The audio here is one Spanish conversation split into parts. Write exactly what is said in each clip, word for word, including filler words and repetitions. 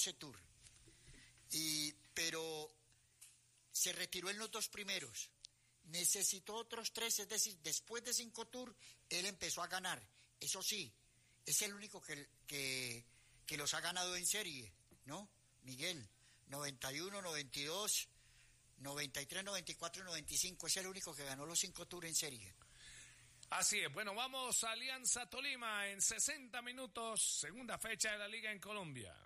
doce Tour. Y, pero se retiró en los dos primeros. Necesitó otros tres, es decir, después de cinco Tours, él empezó a ganar. Eso sí, es el único que, que, que los ha ganado en serie, ¿no? Miguel, noventa y uno, noventa y dos, noventa y tres, noventa y cuatro, noventa y cinco, es el único que ganó los cinco Tours en serie. Así es, bueno, vamos a Alianza Tolima en sesenta minutos, segunda fecha de la Liga en Colombia.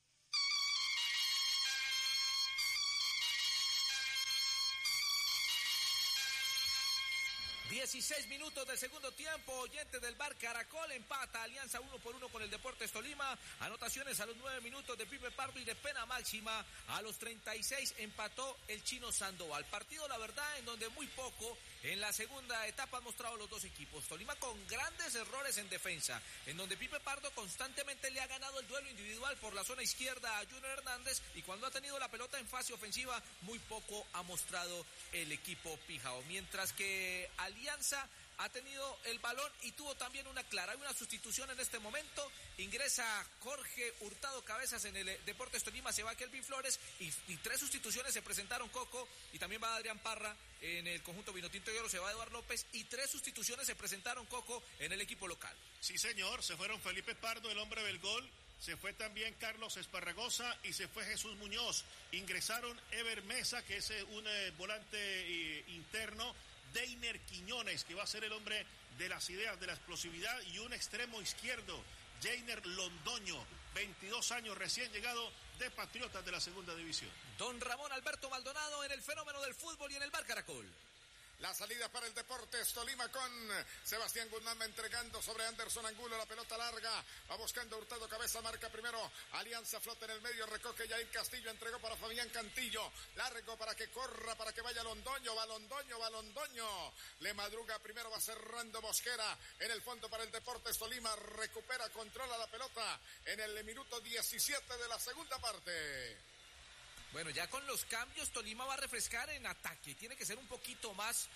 dieciséis minutos del segundo tiempo, oyente del bar Caracol, empata Alianza uno por uno con el Deportes Tolima, anotaciones a los nueve minutos de Pipe Pardo y de pena máxima, a los treinta y seis empató el Chino Sandoval. Partido, la verdad, en donde muy poco en la segunda etapa han mostrado los dos equipos. Tolima con grandes errores en defensa, en donde Pipe Pardo constantemente le ha ganado el duelo individual por la zona izquierda a Junior Hernández, y cuando ha tenido la pelota en fase ofensiva, muy poco ha mostrado el equipo pijao, mientras que Alianza Alianza ha tenido el balón y tuvo también una clara. Hay una sustitución en este momento. Ingresa Jorge Hurtado Cabezas en el Deportes Tolima, se va Kelvin Flores y, y tres sustituciones se presentaron. Coco y también va Adrián Parra en el conjunto Vinotinto y Oro, se va Eduardo López y tres sustituciones se presentaron, Coco, en el equipo local. Sí, señor, se fueron Felipe Pardo, el hombre del gol. Se fue también Carlos Esparragosa y se fue Jesús Muñoz. Ingresaron Ever Mesa, que es un eh, volante eh, interno. Deiner Quiñones, que va a ser el hombre de las ideas, de la explosividad, y un extremo izquierdo, Jainer Londoño, veintidós años, recién llegado de Patriotas de la segunda división. Don Ramón Alberto Maldonado en el fenómeno del fútbol y en el bar Caracol. La salida para el Deportes Tolima con Sebastián Guzmán entregando sobre Anderson Angulo, la pelota larga, va buscando Hurtado Cabeza, marca primero Alianza, flota en el medio, recoge Yair Castillo, entregó para Fabián Cantillo, largo para que corra, para que vaya Londoño, va Londoño, va Londoño, le madruga primero, va cerrando Mosquera, en el fondo para el Deportes Tolima, recupera, controla la pelota en el minuto diecisiete de la segunda parte. Bueno, ya con los cambios Tolima va a refrescar en ataque, tiene que ser un poquito más,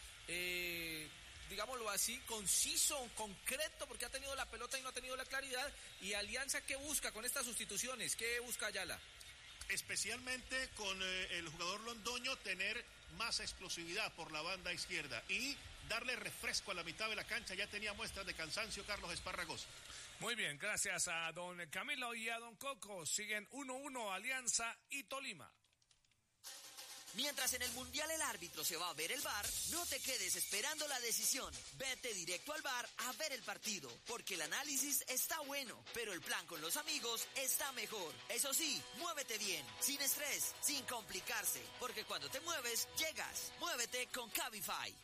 eh, digámoslo así, conciso, concreto, porque ha tenido la pelota y no ha tenido la claridad. Y Alianza, ¿qué busca con estas sustituciones? ¿Qué busca Ayala? Especialmente con eh, el jugador Londoño, tener más explosividad por la banda izquierda y darle refresco a la mitad de la cancha. Ya tenía muestras de cansancio Carlos Esparragosa. Muy bien, gracias a don Camilo y a don Coco. Siguen uno uno Alianza y Tolima. Mientras en el Mundial el árbitro se va a ver el V A R, no te quedes esperando la decisión. Vete directo al V A R a ver el partido, porque el análisis está bueno, pero el plan con los amigos está mejor. Eso sí, muévete bien, sin estrés, sin complicarse, porque cuando te mueves, llegas. Muévete con Cabify.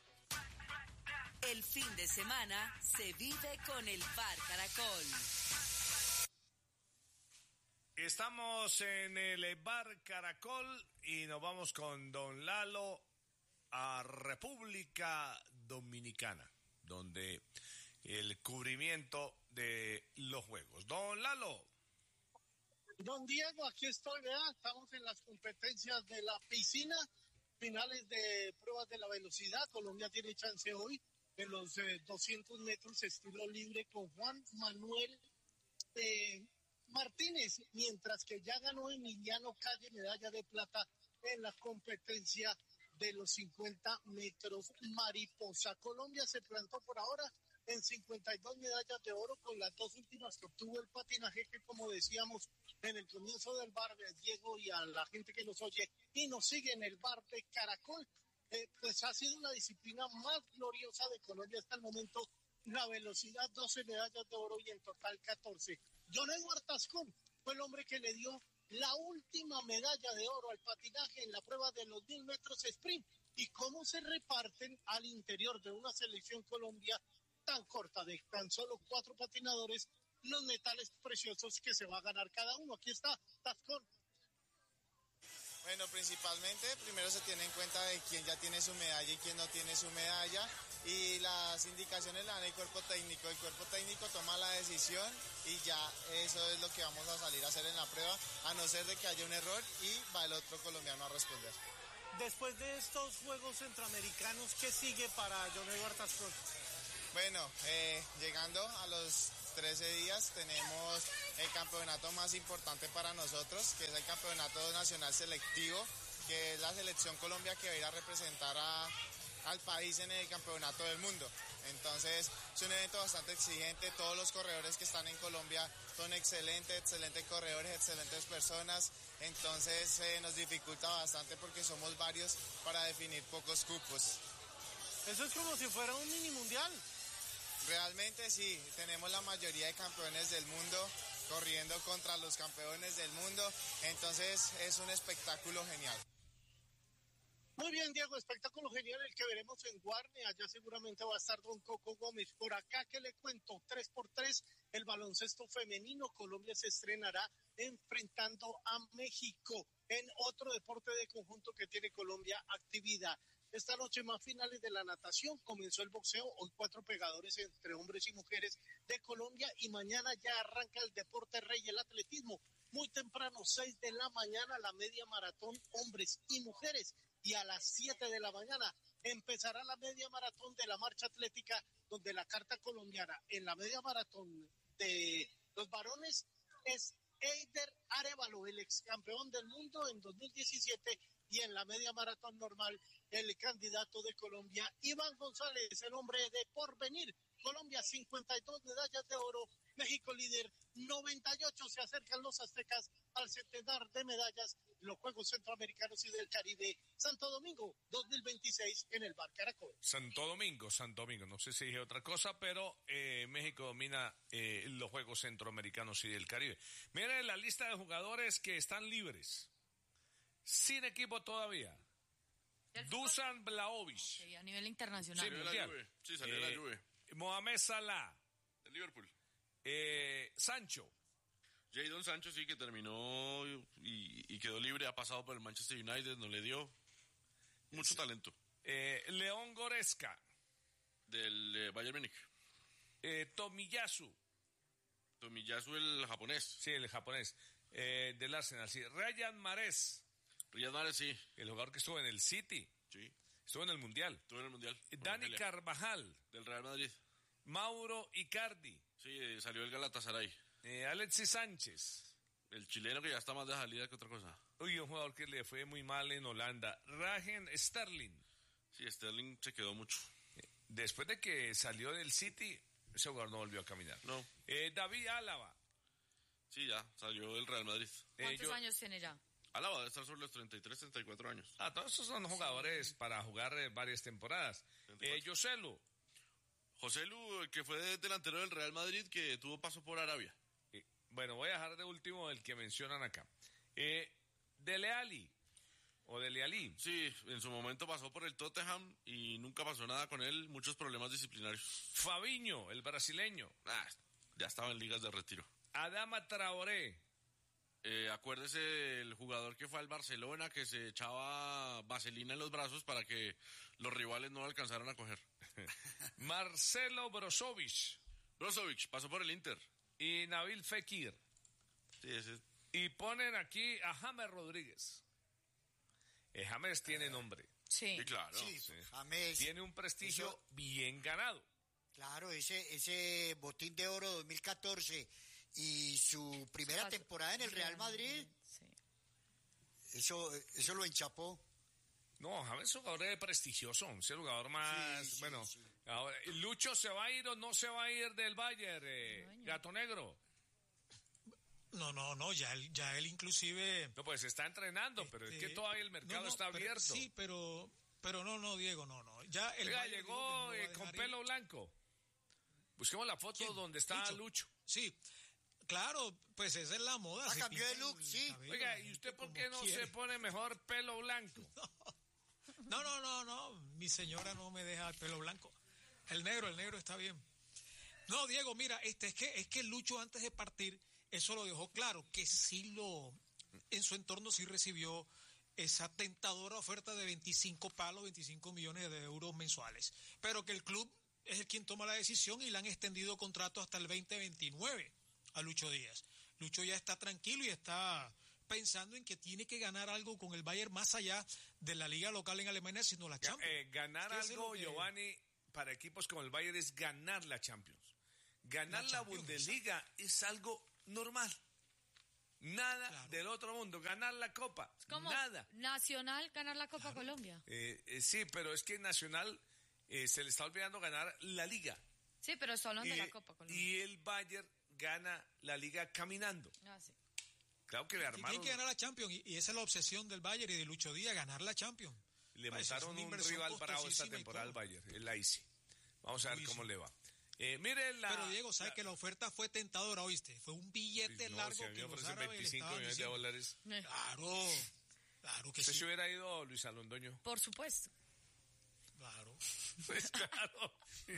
El fin de semana se vive con el Bar Caracol. Estamos en el Bar Caracol y nos vamos con don Lalo a República Dominicana, donde el cubrimiento de los juegos. Don Lalo. Don Diego, aquí estoy, ¿verdad? Estamos en las competencias de la piscina, finales de pruebas de la velocidad. Colombia tiene chance hoy en los eh, doscientos metros estilo libre con Juan Manuel eh, Martínez, mientras que ya ganó Emiliano Calle medalla de plata en la competencia de los cincuenta metros mariposa. Colombia se plantó por ahora en cincuenta y dos medallas de oro, con las dos últimas que obtuvo el patinaje, que como decíamos en el comienzo del bar, Diego, y a la gente que nos oye y nos sigue en el bar de Caracol, eh, pues ha sido la disciplina más gloriosa de Colombia hasta el momento. La velocidad, doce medallas de oro y en total catorce. John Edward Tascón fue el hombre que le dio la última medalla de oro al patinaje en la prueba de los mil metros sprint. Y cómo se reparten al interior de una selección Colombia tan corta, de tan solo cuatro patinadores, los metales preciosos que se va a ganar cada uno. Aquí está Tascón. Bueno, principalmente primero se tiene en cuenta de quién ya tiene su medalla y quién no tiene su medalla, y las indicaciones las da el cuerpo técnico. El cuerpo técnico toma la decisión y ya eso es lo que vamos a salir a hacer en la prueba, a no ser de que haya un error y va el otro colombiano a responder. Después de estos Juegos Centroamericanos, ¿qué sigue para John Edward Tascón? Bueno, eh, llegando a los trece días tenemos el campeonato más importante para nosotros, que es el Campeonato Nacional Selectivo, que es la selección Colombia que va a ir a representar a, al país en el Campeonato del Mundo. Entonces es un evento bastante exigente, todos los corredores que están en Colombia son excelentes, excelentes corredores, excelentes personas, entonces eh, nos dificulta bastante porque somos varios para definir pocos cupos. Eso es como si fuera un mini mundial. Realmente sí, tenemos la mayoría de campeones del mundo corriendo contra los campeones del mundo, entonces es un espectáculo genial. Muy bien, Diego, espectáculo genial el que veremos en Guarne. Allá seguramente va a estar don Coco Gómez. Por acá, ¿qué le cuento? tres por tres, el baloncesto femenino. Colombia se estrenará enfrentando a México en otro deporte de conjunto que tiene Colombia actividad. Esta noche más finales de la natación, comenzó el boxeo, hoy cuatro pegadores entre hombres y mujeres de Colombia y mañana ya arranca el deporte rey, el atletismo. Muy temprano, seis de la mañana, la media maratón hombres y mujeres. Y a las siete de la mañana empezará la media maratón de la marcha atlética, donde la carta colombiana en la media maratón de los varones es Eider Arévalo, el ex campeón del mundo en dos mil diecisiete, y en la media maratón normal el candidato de Colombia, Iván González, el hombre de porvenir. Colombia cincuenta y dos medallas de oro, México líder noventa y ocho, se acercan los aztecas al centenar de medallas en los Juegos Centroamericanos y del Caribe, Santo Domingo dos mil veintiséis en el Bar Caracol. Santo Domingo, Santo Domingo, no sé si dije otra cosa, pero eh, México domina eh, los Juegos Centroamericanos y del Caribe. Miren la lista de jugadores que están libres, sin equipo todavía. Dusan Vlahovic. Okay, a nivel internacional. Sí, mundial. Sí, salió eh, la Juve. Mohamed Salah. De Liverpool. Eh, Sancho. Jadon Sancho sí que terminó y, y quedó libre, ha pasado por el Manchester United, no le dio mucho sí. talento. Eh, León Goretzka. Del eh, Bayern Múnich. Eh, Tomiyasu. Tomiyasu el japonés. Sí, el japonés. Eh, del Arsenal, sí. Riyad Mahrez. Riyad Mahrez, sí. El jugador que estuvo en el City. Sí. Estuvo en el Mundial. Estuvo en el Mundial. Dani Carvajal. Del Real Madrid. Mauro Icardi. Sí, eh, salió el Galatasaray. Eh, Alexis Sánchez. El chileno que ya está más de salida que otra cosa. Uy, un jugador que le fue muy mal en Holanda. Raheem Sterling. Sí, Sterling se quedó mucho. Eh, después de que salió del City, ese jugador no volvió a caminar. No. Eh, David Álava. Sí, ya, salió del Real Madrid. ¿Cuántos eh, yo... años tiene ya? Álava debe estar sobre los treinta y tres, treinta y cuatro años. Ah, todos esos son jugadores sí. para jugar eh, varias temporadas. Eh, Joselu. Joselu, el que fue delantero del Real Madrid, que tuvo paso por Arabia. Eh, bueno, voy a dejar de último el que mencionan acá. Eh, Dele Alli. O Dele Alli. Sí, en su momento pasó por el Tottenham y nunca pasó nada con él, muchos problemas disciplinarios. Fabinho, el brasileño. Ah, ya estaba en ligas de retiro. Adama Traoré. Eh, acuérdese el jugador que fue al Barcelona, que se echaba vaselina en los brazos para que los rivales no lo alcanzaran a coger. Marcelo Brozovic. Brozovic, pasó por el Inter. Y Nabil Fekir. Sí, ese. Y ponen aquí a James Rodríguez. Eh, James tiene nombre. Sí, sí claro. Sí, sí. James. Tiene un prestigio eso, bien ganado. Claro, ese, ese botín de oro dos mil catorce y su primera sí, temporada en el Real Madrid, sí. eso, eso lo enchapó. No, James es un jugador prestigioso, es el jugador más, sí, sí, bueno, sí. Ahora, ¿Lucho se va a ir o no se va a ir del Bayern, eh, Gato Negro? No, no, no, ya él, ya él inclusive... No, pues está entrenando, este, pero es que todavía el mercado no, no, está pero, abierto. Sí, pero, pero no, no, Diego, no, no. Ya el Oiga, llegó eh, con pelo ir. blanco. Busquemos la foto ¿Quién? donde está Lucho. Lucho. Sí, claro, pues esa es la moda. Ah, cambió de look, sí. Cabello, Oiga, ¿y usted por qué no quiere. se pone mejor pelo blanco? No, no, no, no, mi señora no me deja el pelo blanco. El negro, el negro está bien. No, Diego, mira, este es que es que Lucho antes de partir, eso lo dejó claro, que sí lo, en su entorno sí recibió esa tentadora oferta de veinticinco palos, veinticinco millones de euros mensuales, pero que el club es el quien toma la decisión y le han extendido contrato hasta el veinte veintinueve a Lucho Díaz. Lucho ya está tranquilo y está pensando en que tiene que ganar algo con el Bayern más allá de la liga local en Alemania, sino la Champions. Eh, ganar algo, que... Giovanni, para equipos como el Bayern es ganar la Champions. Ganar la, la Bundesliga es algo normal. Nada claro. del otro mundo. Ganar la Copa, es como nada. Nacional ganar la Copa claro. Colombia. Eh, eh, sí, pero es que Nacional eh, se le está olvidando ganar la Liga. Sí, pero estoy hablando de la Copa Colombia. Y el Bayern gana la Liga caminando. Ah, sí. Claro que le armaron. Tienen que ganar la Champions y, y esa es la obsesión del Bayern y de Lucho Díaz, ganar la Champions. Le montaron un rival bravo esta temporada al Bayern, el Leipzig. Vamos a ver cómo le va. Eh, mire la, Pero Diego, ¿sabes la, que la oferta fue tentadora, oíste? Fue un billete no, largo si a mí que me los ofrecen árabes veinticinco estaban millones de diciendo. dólares. Claro, claro que ¿Usted sí. se hubiera ido, Luis Alondoño? Por supuesto. Claro. Pues claro.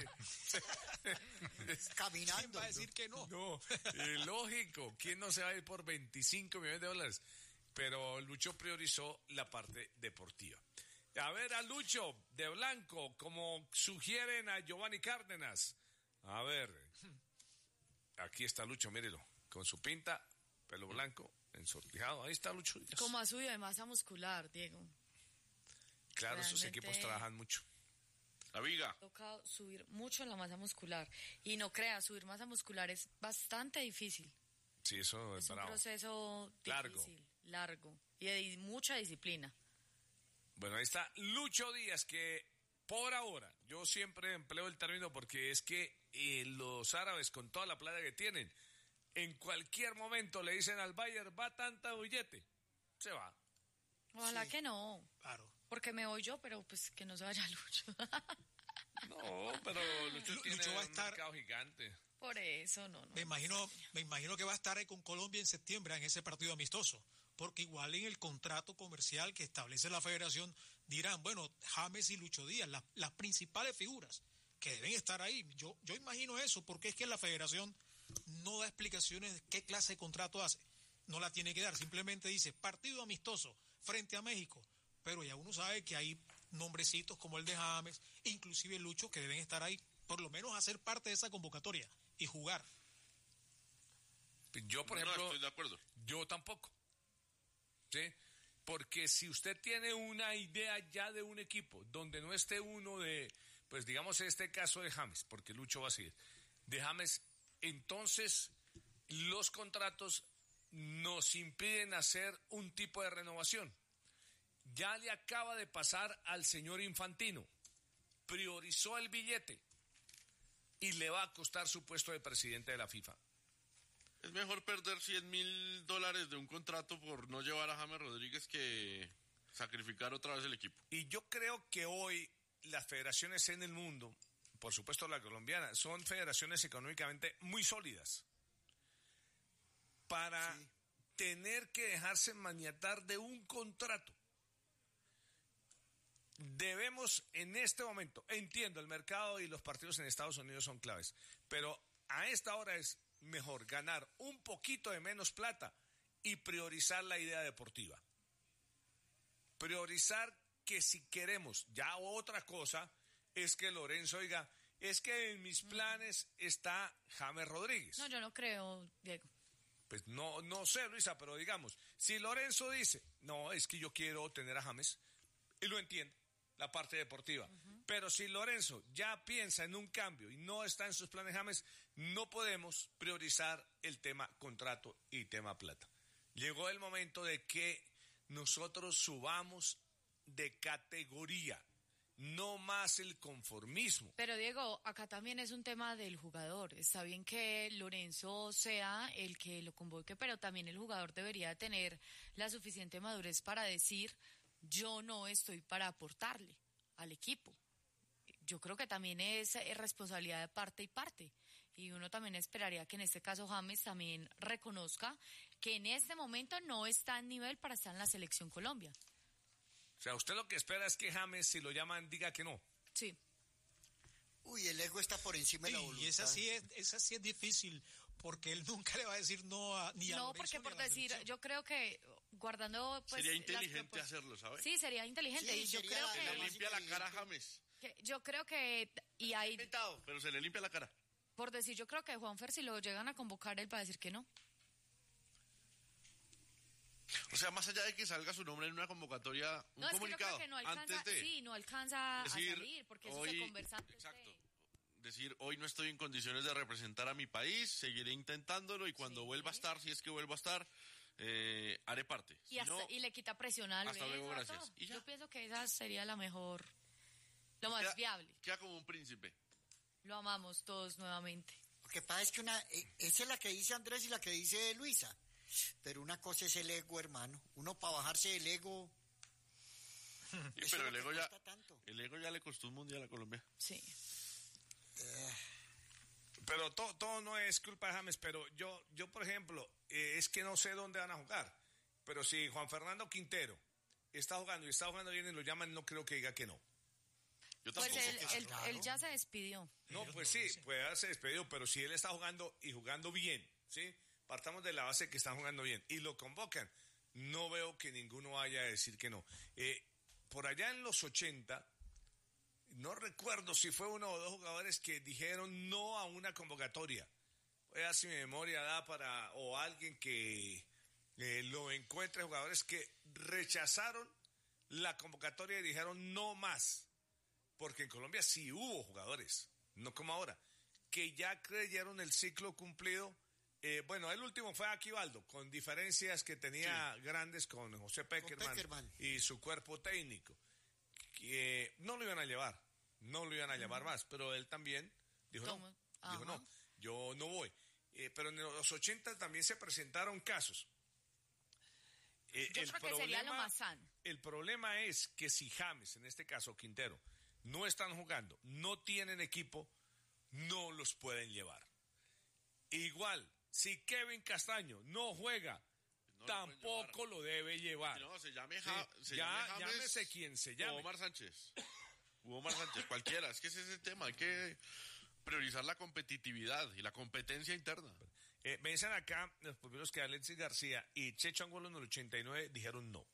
Caminando. ¿Quién va a decir que no? No, eh, lógico. ¿Quién no se va a ir por veinticinco millones de dólares? Pero Lucho priorizó la parte deportiva. A ver a Lucho de blanco, como sugieren a Giovanni Cárdenas. A ver, aquí está Lucho, mírelo, con su pinta, pelo blanco, ensortijado. Ahí está Lucho Díaz. Como ha subido de masa muscular, Diego. Claro, Realmente esos equipos trabajan mucho. La viga. Ha tocado subir mucho en la masa muscular. Y no creas, subir masa muscular es bastante difícil. Sí, eso es, es un bravo. proceso largo. difícil, largo y de mucha disciplina. Bueno, ahí está Lucho Díaz, que por ahora, yo siempre empleo el término porque es que eh, los árabes, con toda la plata que tienen, en cualquier momento le dicen al Bayern, va tanta billete, se va. Ojalá Sí. que no. Claro. Porque me voy yo, pero pues que no se vaya Lucho. No, pero Lucho Lu- tiene Lucho va a un estar- mercado gigante. Por eso, no, no. Me imagino, me imagino que va a estar ahí con Colombia en septiembre en ese partido amistoso, porque igual en el contrato comercial que establece la federación dirán, bueno, James y Lucho Díaz, las, las principales figuras que deben estar ahí. Yo, yo imagino eso, porque es que la federación no da explicaciones de qué clase de contrato hace. No la tiene que dar, simplemente dice partido amistoso frente a México, pero ya uno sabe que hay nombrecitos como el de James, inclusive Lucho, que deben estar ahí, por lo menos hacer parte de esa convocatoria y jugar. Yo, por No, ejemplo, estoy de acuerdo. yo tampoco. ¿Sí? Porque si usted tiene una idea ya de un equipo donde no esté uno de, pues digamos en este caso de James, porque Lucho va a seguir, de James, entonces los contratos nos impiden hacer un tipo de renovación. Ya le acaba de pasar al señor Infantino, priorizó el billete y le va a costar su puesto de presidente de la FIFA. Es mejor perder cien mil dólares de un contrato por no llevar a James Rodríguez que sacrificar otra vez el equipo. Y yo creo que hoy las federaciones en el mundo, por supuesto la colombiana, son federaciones económicamente muy sólidas. Para sí. tener que dejarse maniatar de un contrato. Debemos en este momento, entiendo, el mercado y los partidos en Estados Unidos son claves, pero a esta hora es mejor ganar un poquito de menos plata y priorizar la idea deportiva. Priorizar que si queremos, ya otra cosa es que Lorenzo diga, es que en mis planes está James Rodríguez. No, yo no creo, Diego. Pues no, no sé, Luisa, pero digamos, si Lorenzo dice, no, es que yo quiero tener a James, y lo entiendo, la parte deportiva. Uh-huh. Pero si Lorenzo ya piensa en un cambio y no está en sus planes James, no podemos priorizar el tema contrato y tema plata. Llegó el momento de que nosotros subamos de categoría, no más el conformismo. Pero Diego, acá también es un tema del jugador. Está bien que Lorenzo sea el que lo convoque, pero también el jugador debería tener la suficiente madurez para decir, yo no estoy para aportarle al equipo. Yo creo que también es responsabilidad de parte y parte. Y uno también esperaría que en este caso James también reconozca que en este momento no está en nivel para estar en la selección Colombia. O sea, usted lo que espera es que James, si lo llaman, diga que no. Sí. Uy, el ego está por encima de la voluntad. Y esa sí es, esa sí es difícil, porque él nunca le va a decir no a, ni a No, Lorenzo, porque por ni a la decir, selección. yo creo que guardando pues sería inteligente las, hacerlo, ¿sabes? Sí, sería inteligente. Sí, y yo sería creo la- que, Se le limpia la cara a James. que yo creo que y hay Inventado, pero se le limpia la cara. por decir, yo creo que Juanfer si lo llegan a convocar él va a decir que no. O sea, más allá de que salga su nombre en una convocatoria, un no, comunicado, es que yo creo que no alcanza, antes de sí, no alcanza decir, a salir, porque eso hoy, se conversa antes exacto, de... decir, hoy no estoy en condiciones de representar a mi país, seguiré intentándolo y cuando sí. vuelva a estar, si es que vuelvo a estar, eh, haré parte. Y, hasta, no, y le quita presión a Hasta luego, gracias. ¿Y yo pienso que esa sería la mejor, lo más queda, viable. Queda como un príncipe. Lo amamos todos nuevamente. Lo que pasa es que una, esa es la que dice Andrés y la que dice Luisa. Pero una cosa es el ego, hermano. Uno para bajarse del ego. Sí, pero el ego ya, el ego ya le costó un mundial a Colombia. Sí. Eh, pero todo, todo no es culpa de James. Pero yo, yo por ejemplo, eh, es que no sé dónde van a jugar. Pero si Juan Fernando Quintero está jugando y está jugando bien y lo llaman, no creo que diga que no. Yo pues él, él, él ya se despidió. No, pues sí, pues ya se despidió, pero si él está jugando y jugando bien, ¿sí? Partamos de la base que están jugando bien y lo convocan, no veo que ninguno vaya a decir que no. Eh, por allá en los ochenta, no recuerdo si fue uno o dos jugadores que dijeron no a una convocatoria. Voy a ver si mi memoria da para, o alguien que eh, lo encuentre, jugadores que rechazaron la convocatoria y dijeron no más. Porque en Colombia sí hubo jugadores, no como ahora, que ya creyeron el ciclo cumplido. Eh, bueno, el último fue Aquivaldo, con diferencias que tenía sí. grandes con José Peckerman, con Peckerman y su cuerpo técnico. Que eh, no lo iban a llevar, no lo iban a llevar más, pero él también dijo no, dijo no, yo no voy. Eh, pero en los ochenta también se presentaron casos. Eh, yo el creo problema, que sería lo más sano. El problema es que si James, en este caso Quintero, no están jugando, no tienen equipo, no los pueden llevar. Igual, si Kevin Castaño no juega, no tampoco lo, lo debe llevar. No, se llame, ja, sí, se ya, llame James, llámese quien se llame. Omar Sánchez. Omar Sánchez, cualquiera. Es que ese es el tema, hay que priorizar la competitividad y la competencia interna. Eh, me dicen acá, los primeros que Alexis García y Checho Angulo en el ochenta y nueve dijeron no.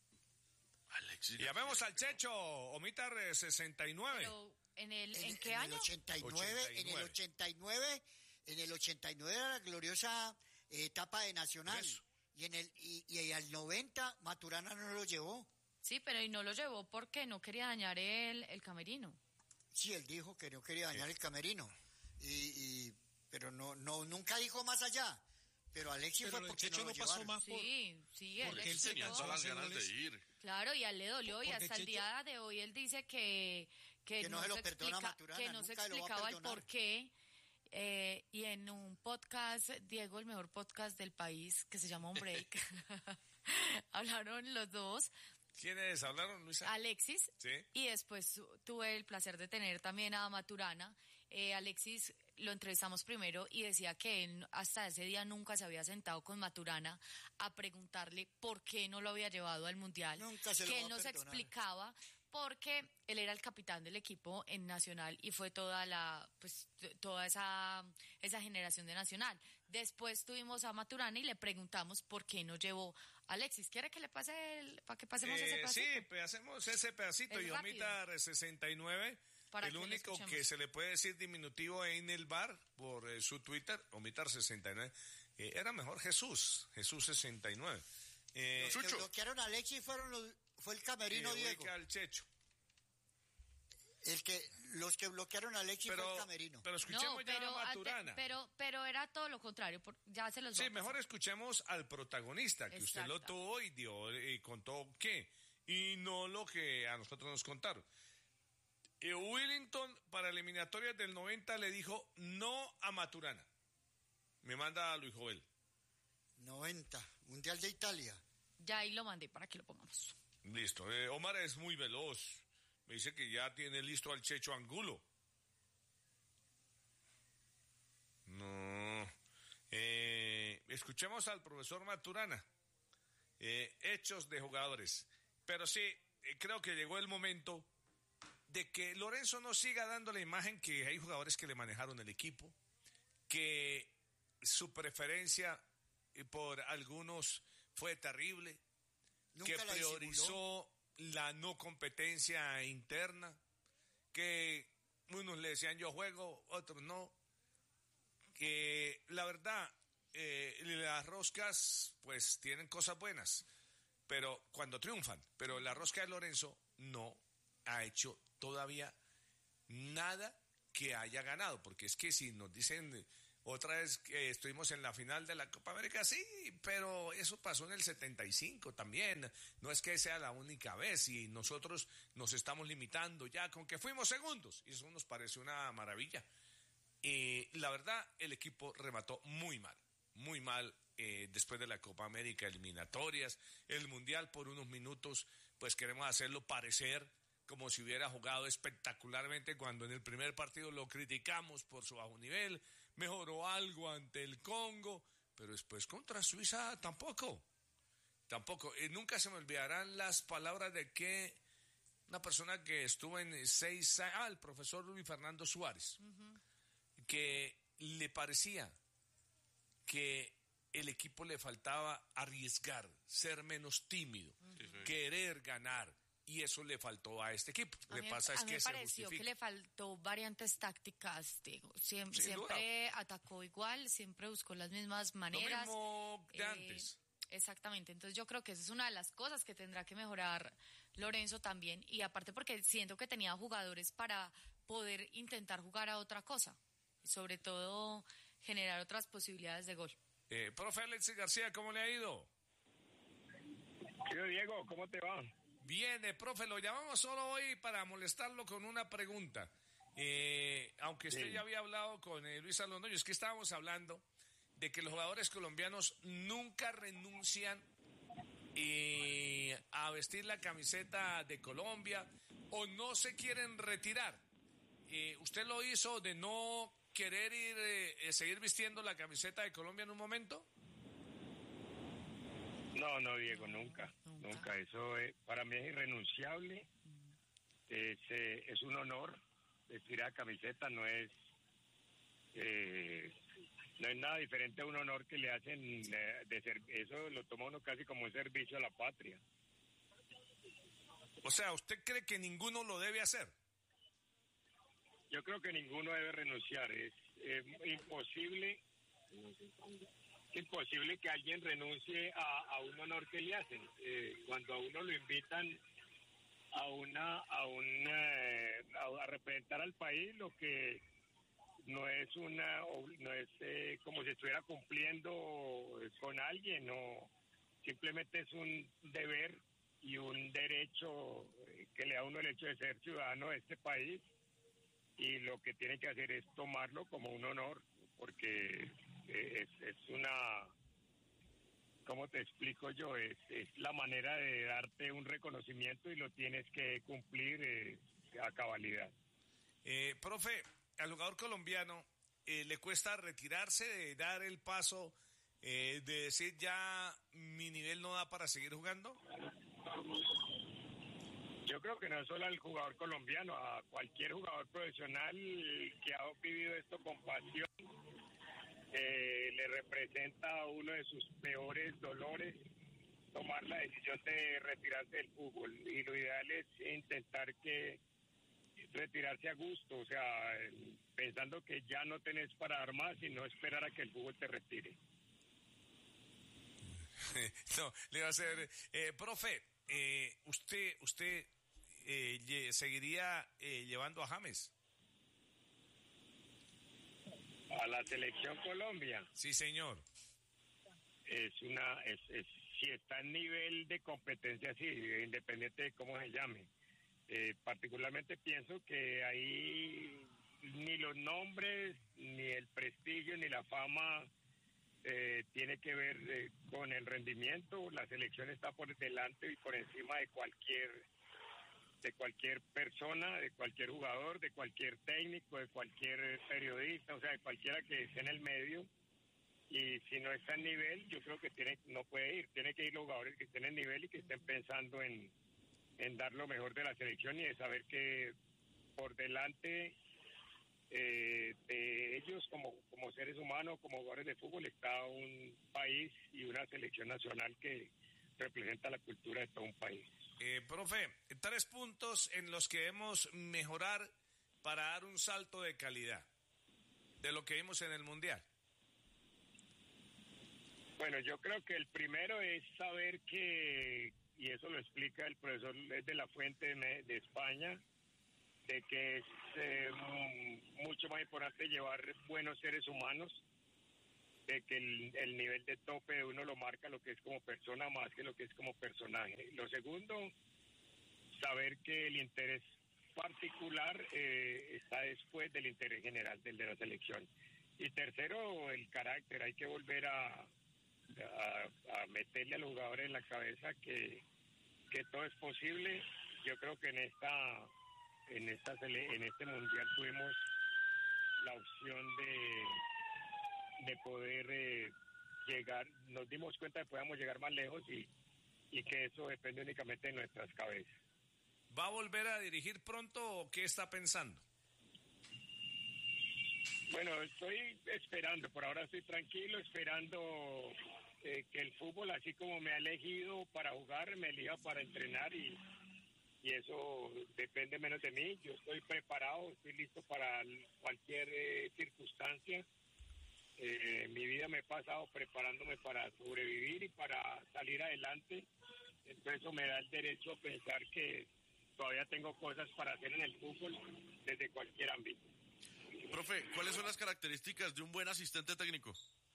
Alexis y llamemos al Checho, Omitar sesenta y nueve. Pero, ¿en, el, ¿en, en qué en año? El ochenta y nueve, ochenta y nueve. En el ochenta y nueve, en el ochenta y nueve era la gloriosa eh, etapa de Nacional. Eso. Y en el y, y al noventa Maturana no lo llevó. Sí, pero y no lo llevó porque no quería dañar el, el camerino. Sí, él dijo que no quería dañar sí. el camerino. Y, y pero no no nunca dijo más allá. Pero Alexis pero fue porque no, no lo pasó llevaron. más por, sí, sí, porque él tenía todas las ganas de ir. Claro, y a él le dolió y hasta Checho, el día de hoy él dice que que, que no, no se lo perdona explica, Maturana, que no se explicaba el por qué. Eh, y en un podcast, Diego, el mejor podcast del país, que se llama Un Break, hablaron los dos. ¿Quiénes hablaron, Luisa? Alexis. Sí. Y después tuve el placer de tener también a Maturana. Eh, Alexis lo entrevistamos primero y decía que él hasta ese día nunca se había sentado con Maturana a preguntarle por qué no lo había llevado al Mundial. Nunca se lo que va él no a se perdonar. explicaba porque él era el capitán del equipo en Nacional y fue toda la pues toda esa esa generación de Nacional. Después tuvimos a Maturana y le preguntamos por qué no llevó a Alexis. ¿Quiere que le pase el, para que pasemos eh, ese pedacito? Sí, pues hacemos ese pedacito. Es y Omitar sesenta y nueve, para el que único que se le puede decir diminutivo en el bar por eh, su Twitter, Omitar sesenta y nueve, eh, era mejor Jesús, Jesús sesenta y nueve. Eh, Los Chucho. que bloquearon a Alexis fueron los, fue el camerino que Diego. Al Checho. El que los que bloquearon a Alexis pero, fue el camerino. Pero escuchemos no, pero, ya a Maturana. ante, pero, pero era todo lo contrario, por, ya se los Sí, voy a mejor pasar. escuchemos al protagonista, que usted lo tuvo y dio y contó qué, y no lo que a nosotros nos contaron. Eh, Willington para eliminatorias del noventa le dijo no a Maturana. Me manda a Luis Joel. noventa, Mundial de Italia. Ya ahí lo mandé para que lo pongamos. Listo. Eh, Omar es muy veloz. Me dice que ya tiene listo al Checho Angulo. No. Eh, escuchemos al profesor Maturana. Eh, hechos de jugadores. Pero sí, eh, creo que llegó el momento de que Lorenzo no siga dando la imagen que hay jugadores que le manejaron el equipo, que su preferencia por algunos fue terrible, Nunca que la priorizó la no competencia interna, que unos le decían yo juego, otros no, que la verdad eh, las roscas pues tienen cosas buenas, pero cuando triunfan, pero la rosca de Lorenzo no ha hecho todavía nada que haya ganado, porque es que si nos dicen otra vez que estuvimos en la final de la Copa América, sí, pero eso pasó en el setenta y cinco también, no es que sea la única vez y nosotros nos estamos limitando ya con que fuimos segundos, y eso nos parece una maravilla. Y la verdad, el equipo remató muy mal, muy mal eh, después de la Copa América, eliminatorias, el Mundial por unos minutos, pues queremos hacerlo parecer como si hubiera jugado espectacularmente cuando en el primer partido lo criticamos por su bajo nivel, mejoró algo ante el Congo, pero después contra Suiza tampoco, tampoco. Eh, nunca se me olvidarán las palabras de que una persona que estuvo en seis años, ah, el profesor Luis Fernando Suárez, uh-huh. que le parecía que el equipo le faltaba arriesgar, ser menos tímido, uh-huh. querer ganar. Y eso le faltó a este equipo. A le mí, pasa a es mí que me se pareció justifica. que le faltó variantes tácticas. Digo, siempre, siempre atacó igual, siempre buscó las mismas maneras. Lo mismo de eh, antes. Exactamente. Entonces yo creo que esa es una de las cosas que tendrá que mejorar Lorenzo también. Y aparte porque siento que tenía jugadores para poder intentar jugar a otra cosa. Y sobre todo generar otras posibilidades de gol. Eh, profe Alexis García, ¿cómo le ha ido? Tío Diego, ¿cómo te va? Bien, eh, profe, lo llamamos solo hoy para molestarlo con una pregunta. Eh, aunque usted sí. ya había hablado con eh, Luis Alonso, es que estábamos hablando de que los jugadores colombianos nunca renuncian eh, a vestir la camiseta de Colombia o no se quieren retirar. Eh, ¿Usted lo hizo de no querer ir, eh, seguir vistiendo la camiseta de Colombia en un momento? No, no, Diego, nunca, nunca. nunca. Eso es, para mí es irrenunciable. Es, eh, es un honor vestir la camiseta, no es eh, no es nada diferente a un honor que le hacen de, de ser, eso lo toma uno casi como un servicio a la patria. O sea, ¿usted cree que ninguno lo debe hacer? Yo creo que ninguno debe renunciar. Es eh, imposible. Es imposible que alguien renuncie a, a un honor que le hacen. Eh, cuando a uno lo invitan a una a una a, a representar al país, lo que no es una no es eh, como si estuviera cumpliendo con alguien, no, simplemente es un deber y un derecho que le da a uno el hecho de ser ciudadano de este país, y lo que tiene que hacer es tomarlo como un honor, porque Es, es una, ¿cómo te explico yo? Es, es la manera de darte un reconocimiento y lo tienes que cumplir eh, a cabalidad. Eh, profe, al jugador colombiano eh, le cuesta retirarse, de dar el paso, eh, de decir ya mi nivel no da para seguir jugando. Yo creo que no es solo al jugador colombiano, a cualquier jugador profesional que ha vivido esto con pasión. Eh, le representa uno de sus peores dolores tomar la decisión de retirarse del fútbol, y lo ideal es intentar que retirarse a gusto, o sea, pensando que ya no tenés para dar más y no esperar a que el fútbol te retire. No, le va a hacer, eh, profe, eh, usted, usted eh, seguiría eh, llevando a James a la selección Colombia. Sí, señor. Es una, es, es, si está en nivel de competencia, sí, independiente de cómo se llame. Eh, particularmente pienso que ahí ni los nombres, ni el prestigio, ni la fama eh, tiene que ver eh, con el rendimiento. La selección está por delante y por encima de cualquier de cualquier persona, de cualquier jugador, de cualquier técnico, de cualquier periodista, o sea, de cualquiera que esté en el medio. Y si no está en nivel, yo creo que tiene no puede ir, tiene que ir los jugadores que estén en nivel y que estén pensando en, en dar lo mejor de la selección, y de saber que por delante eh, de ellos como, como seres humanos, como jugadores de fútbol, está un país y una selección nacional que representa la cultura de todo un país. Eh, profe, tres puntos en los que debemos mejorar para dar un salto de calidad de lo que vimos en el Mundial. Bueno, yo creo que el primero es saber que, y eso lo explica el profesor de la Fuente de, de España, de que es eh, mucho más importante llevar buenos seres humanos, de que el, el nivel de tope de uno lo marca lo que es como persona más que lo que es como personaje. Lo segundo, saber que el interés particular eh, está después del interés general, del de la selección. Y tercero, el carácter. Hay que volver a, a, a meterle a los jugadores en la cabeza que, que todo es posible. Yo creo que en esta en esta en este mundial tuvimos la opción de, de poder eh, llegar, nos dimos cuenta de que podíamos llegar más lejos y, y que eso depende únicamente de nuestras cabezas. ¿Va a volver a dirigir pronto o qué está pensando? Bueno, estoy esperando, por ahora estoy tranquilo, esperando eh, que el fútbol, así como me ha elegido para jugar, me elija para entrenar y, y eso depende menos de mí. Yo estoy preparado, estoy listo para cualquier eh, circunstancia. Eh, mi vida me he pasado preparándome para sobrevivir y para salir adelante. Entonces eso me da el derecho a pensar que todavía tengo cosas para hacer en el fútbol desde cualquier ámbito. Profe, ¿cuáles son las características de un buen asistente técnico?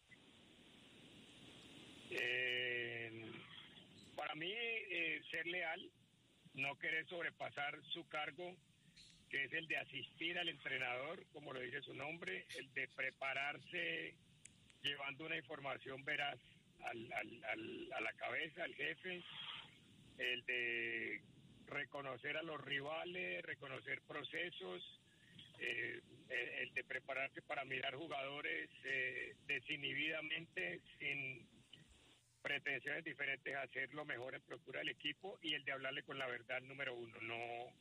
Eh, para mí, eh, ser leal, no querer sobrepasar su cargo, que es el de asistir al entrenador, como lo dice su nombre, el de prepararse llevando una información veraz al, al, al, a la cabeza, al jefe, el de reconocer a los rivales, reconocer procesos, eh, el de prepararse para mirar jugadores eh, desinhibidamente, sin pretensiones diferentes, a hacer lo mejor en procura del equipo, y el de hablarle con la verdad número uno, no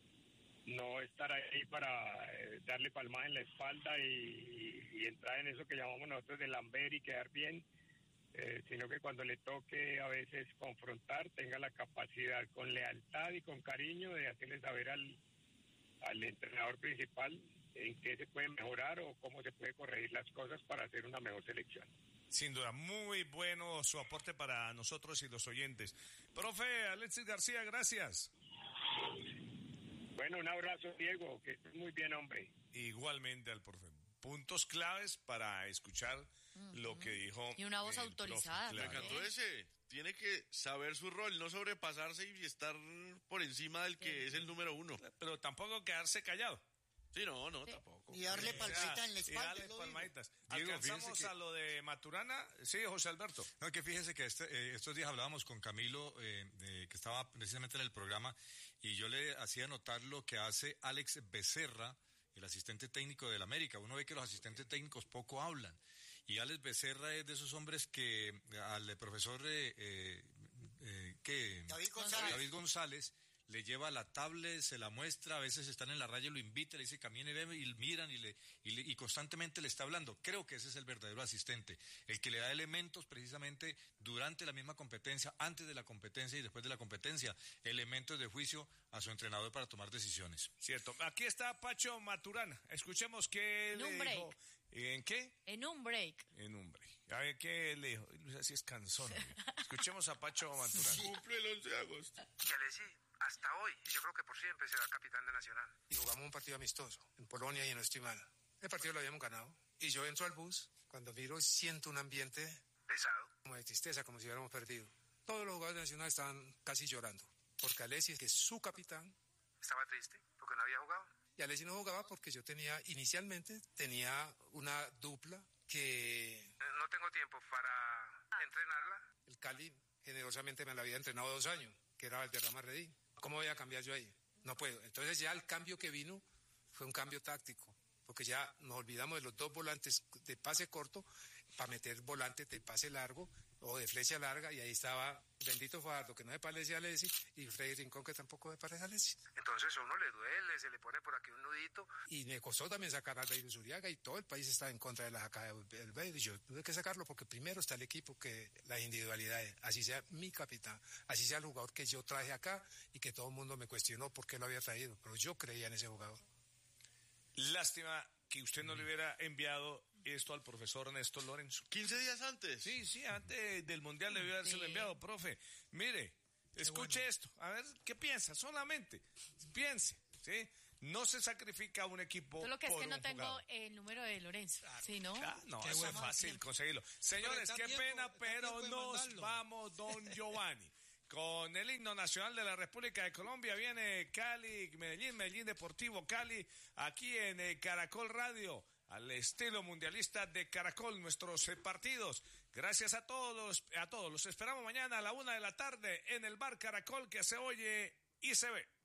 no estar ahí para eh, darle palmadas en la espalda y, y entrar en eso que llamamos nosotros de lamber y quedar bien, eh, sino que cuando le toque a veces confrontar, tenga la capacidad con lealtad y con cariño de hacerle saber al, al entrenador principal en qué se puede mejorar o cómo se puede corregir las cosas para hacer una mejor selección. Sin duda, muy bueno su aporte para nosotros y los oyentes. Profe Alexis García, gracias. Bueno, un abrazo, Diego, que estés muy bien, hombre. Igualmente al profe. Puntos claves para escuchar uh-huh. lo que dijo. Y una voz autorizada. Me encantó ese. Tiene que saber su rol, no sobrepasarse y estar por encima del que sí. es el número uno. Pero tampoco quedarse callado. Sí, no, no, sí. tampoco. Y darle palmaditas en la espalda. Y darle palmaditas. Alcanzamos que... a lo de Maturana. Sí, José Alberto. No, que fíjese que este, eh, estos días hablábamos con Camilo, eh, eh, que estaba precisamente en el programa, y yo le hacía notar lo que hace Alex Becerra, el asistente técnico del América. Uno ve que los asistentes técnicos poco hablan. Y Alex Becerra es de esos hombres que al profesor eh, eh, eh, que David González. David González le lleva la tablet, se la muestra, a veces están en la raya, lo invita, le dice camine y miran y, le, y, le, y constantemente le está hablando. Creo que ese es el verdadero asistente, el que le da elementos precisamente durante la misma competencia, antes de la competencia y después de la competencia, elementos de juicio a su entrenador para tomar decisiones. Cierto. Aquí está Pacho Maturana. Escuchemos qué en le un break. dijo. ¿En qué? En un break. En un break. A ver qué le dijo. Así es cansón. Escuchemos a Pacho Maturana. Cumple el once de agosto. Y Alessi, hasta hoy, y yo creo que por siempre será el capitán de Nacional. Y jugamos un partido amistoso en Polonia y no estoy mal. El partido lo habíamos ganado. Y yo entro al bus, cuando miro siento un ambiente pesado, como de tristeza, como si hubiéramos perdido. Todos los jugadores de Nacional estaban casi llorando, porque Alessi, que es su capitán, estaba triste porque no había jugado. Y Alessi no jugaba porque yo tenía, inicialmente, tenía una dupla que... No tengo tiempo para entrenarla. El Cali generosamente me la había entrenado dos años, que era Valderrama Redín. ¿Cómo voy a cambiar yo ahí? No puedo. Entonces ya el cambio que vino fue un cambio táctico, porque ya nos olvidamos de los dos volantes de pase corto para meter volantes de pase largo o de flecha larga, y ahí estaba bendito Fajardo, que no se parece a Alessi, y Freddy Rincón, que tampoco se parece a Alessi. Entonces a uno le duele, se le pone por aquí un nudito. Y me costó también sacar a David Zuriaga, y todo el país estaba en contra de la sacada del Beid, y yo tuve que sacarlo porque primero está el equipo que las individualidades, así sea mi capitán, así sea el jugador que yo traje acá y que todo el mundo me cuestionó por qué lo había traído, pero yo creía en ese jugador. Lástima que usted no le hubiera enviado esto al profesor Néstor Lorenzo. ¿quince días antes? Sí, sí, antes del Mundial debió haberse Sí. enviado, profe. Mire, escuche esto, a ver qué piensa, solamente piense, ¿sí? No se sacrifica un equipo Solo que es por que no un tengo jugador. el número de Lorenzo. Sí, ¿no? Ah, no, Qué eso bueno. es fácil conseguirlo. Señores, está qué tiempo, pena, está pero tiempo de nos mandarlo. vamos, don Giovanni. Con el himno nacional de la República de Colombia viene Cali, Medellín, Medellín Deportivo Cali, aquí en eh, Caracol Radio, al estilo mundialista de Caracol, nuestros eh, partidos. Gracias a todos, a todos. Los esperamos mañana a la una de la tarde en el Bar Caracol, que se oye y se ve.